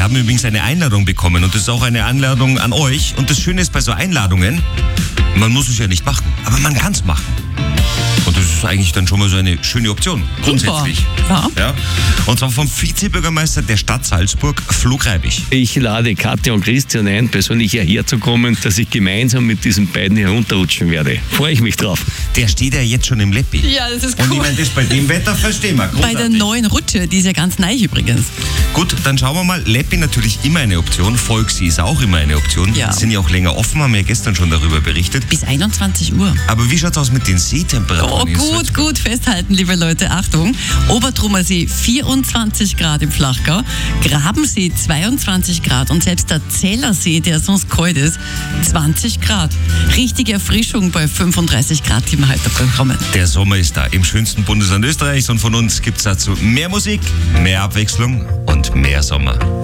haben übrigens eine Einladung bekommen und das ist auch eine Einladung an euch. Und das Schöne ist bei so Einladungen, man muss es ja nicht machen, aber man kann es machen. Und das ist eigentlich dann schon mal so eine schöne Option, grundsätzlich. Ja. Und zwar vom Vizebürgermeister der Stadt Salzburg, Flo Greibich. Ich lade Katja und Christian ein, persönlich hierher zu kommen, dass ich gemeinsam mit diesen beiden herunterrutschen werde. Freue ich mich drauf. Der steht ja jetzt schon im Leppi. Ja, das ist cool. Und ich meine, das bei dem Wetter verstehen wir. Bei der neuen Rutsche, die ist ja ganz neu übrigens. Gut, dann schauen wir mal. Leppi natürlich immer eine Option. Volksi ist auch immer eine Option. Ja. Sind ja auch länger offen, haben wir ja gestern schon darüber berichtet. Bis 21 Uhr. Aber wie schaut's aus mit den Seetemperaturen? Oh, gut festhalten, liebe Leute. Achtung, Obertrummer See 24 Grad im Flachgau, Grabensee 22 Grad und selbst der Zellersee, der sonst kalt ist, 20 Grad. Richtige Erfrischung bei 35 Grad, die wir heute bekommen. Der Sommer ist da im schönsten Bundesland Österreichs und von uns gibt's dazu mehr Musik, mehr Abwechslung und mehr Sommer.